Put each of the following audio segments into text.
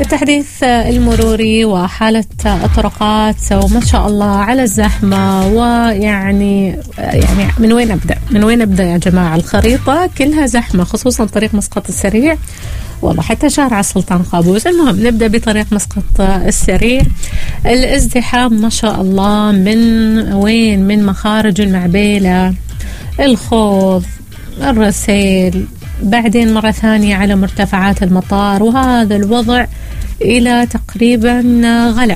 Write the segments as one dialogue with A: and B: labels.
A: التحديث المروري وحالة الطرقات وما شاء الله على الزحمة، ويعني من وين أبدأ يا جماعة؟ الخريطة كلها زحمة، خصوصا طريق مسقط السريع، والله حتى شارع السلطان قابوس. المهم نبدأ بطريق مسقط السريع. الازدحام ما شاء الله من مخارج المعبيلة، الخوض، الرسيل، بعدين مرة ثانية على مرتفعات المطار، وهذا الوضع إلى تقريبا غلا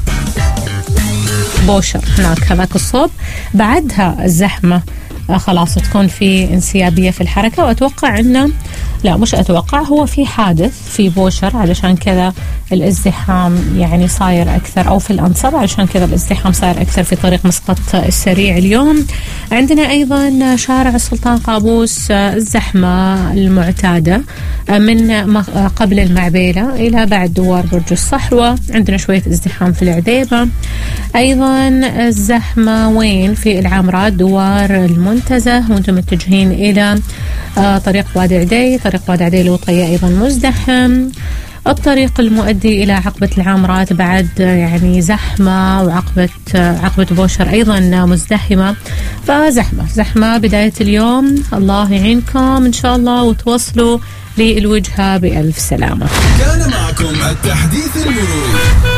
A: بوشر هناك هذاك الصوب. بعدها الزحمة خلاص تكون في انسيابية في الحركة، وأتوقع أنه هو في حادث في بوشر علشان كذا الازدحام يعني صاير أكثر، أو في الأنصب علشان كذا الازدحام صاير أكثر في طريق مسقط السريع اليوم. عندنا أيضا شارع السلطان قابوس الزحمة المعتادة من قبل المعبيلة إلى بعد دوار برج الصحوة. عندنا شوية ازدحام في العذيبة. أيضا الزحمة وين؟ في العامرات دوار المنتزه وانتم متجهين إلى طريق وادي عدي. طريق وادي عدي الوطية أيضا مزدحم. الطريق المؤدي إلى عقبة العامرات بعد يعني زحمة، وعقبة بوشر أيضا مزدحمة. فزحمة بداية اليوم. الله يعينكم إن شاء الله وتوصلوا للوجهة بألف سلامة.
B: كان معكم التحديث المروري.